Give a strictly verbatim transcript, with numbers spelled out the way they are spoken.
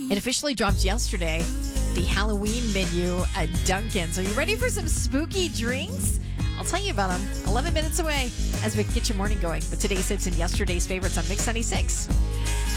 It officially dropped yesterday, the Halloween menu at Dunkin'. So you ready for some spooky drinks? I'll tell you about them eleven minutes away as we get your morning going with today's hits and yesterday's favorites on Mix ninety-six.